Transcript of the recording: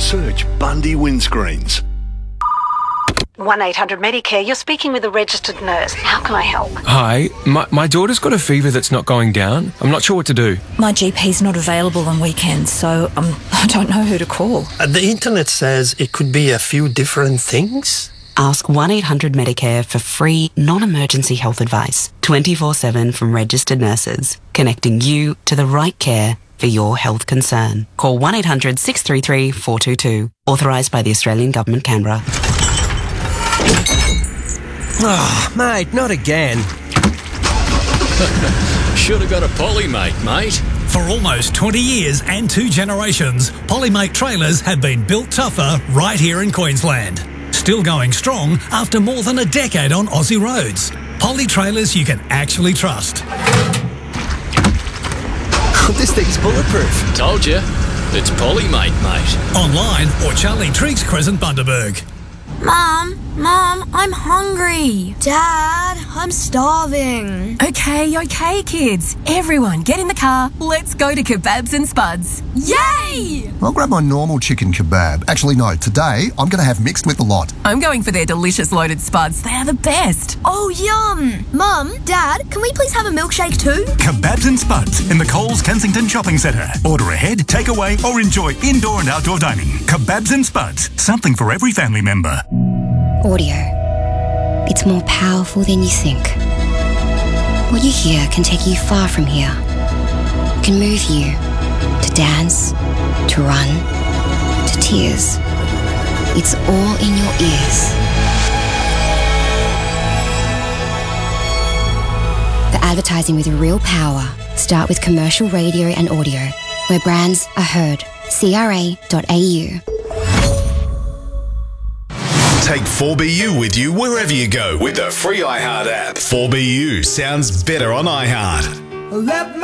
Search Bundy Windscreens. 1-800-MEDICARE, you're speaking with a registered nurse. How can I help? Hi, my daughter's got a fever that's not going down. I'm not sure what to do. My GP's not available on weekends, so I don't know who to call. The internet says it could be a few different things. Ask 1-800-MEDICARE for free, non-emergency health advice, 24/7 from registered nurses, connecting you to the right care for your health concern. Call 1-800-633-422, authorised by the Australian Government, Canberra. Oh, mate, not again. Should have got a Polymate, mate. For almost 20 years and 2 generations, Polymate trailers have been built tougher right here in Queensland. Still going strong after more than a decade on Aussie roads. Poly trailers you can actually trust. This thing's bulletproof. Told you. It's Polymate, mate. Online or Charlie Triggs Crescent, Bundaberg. Mom, I'm hungry. Dad, I'm starving. Okay, kids. Everyone, get in the car. Let's go to Kebabs and Spuds. Yay! I'll grab my normal chicken kebab. Actually, no, today I'm going to have mixed with the lot. I'm going for their delicious loaded spuds. They are the best. Oh, yum. Mum, Dad, can we please have a milkshake too? Kebabs and Spuds in the Coles Kensington Shopping Centre. Order ahead, take away or enjoy indoor and outdoor dining. Kebabs and Spuds. Something for every family member. Audio. It's more powerful than you think. What you hear can take you far from here. It can move you to dance, to run, to tears. It's all in your ears. For advertising with real power, start with commercial radio and audio, where brands are heard. CRA.au. Take 4BU with you wherever you go with the free iHeart app. 4BU sounds better on iHeart. Let